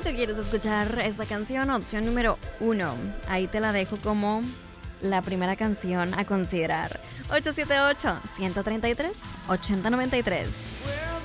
tú quieres escuchar esta canción, opción número 1. Ahí te la dejo como la primera canción a considerar. 878-133-8093.